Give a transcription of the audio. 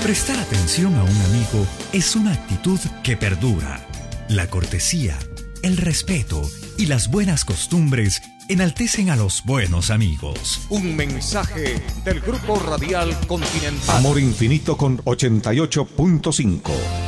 Prestar atención a un amigo es una actitud que perdura. La cortesía, el respeto y las buenas costumbres enaltecen a los buenos amigos. Un mensaje del Grupo Radial Continental. Amor Infinito con 88.5.